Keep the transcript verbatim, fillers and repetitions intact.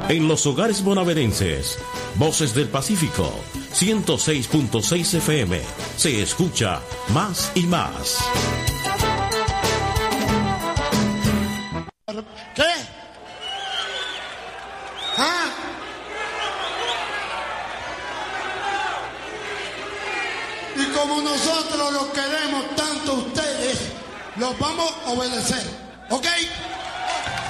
En los hogares bonaerenses, Voces del Pacífico, ciento seis punto seis F M, se escucha más y más. ¿Qué? ¿Ah? Y como nosotros los queremos tanto a ustedes, los vamos a obedecer, ¿ok?